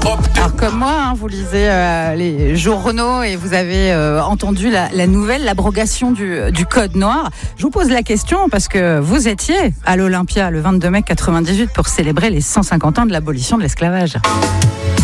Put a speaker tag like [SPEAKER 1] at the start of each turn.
[SPEAKER 1] Alors comme moi, vous lisez les journaux et vous avez entendu la nouvelle, l'abrogation du code noir. Je vous pose la question parce que vous étiez à l'Olympia le 22 mai 98 pour célébrer les 150 ans de l'abolition de l'esclavage.